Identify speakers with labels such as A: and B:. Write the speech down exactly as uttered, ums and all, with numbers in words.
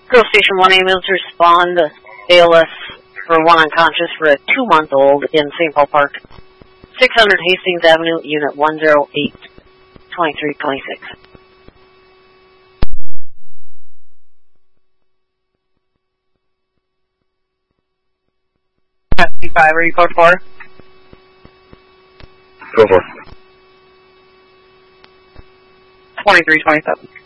A: Girl Station one ambulance respond A L S for one unconscious for a two-month-old in Saint Paul Park. six hundred Hastings Avenue, Unit one oh eight, twenty-three twenty-six. five, are you code four?
B: Go for
A: twenty-three twenty-seven.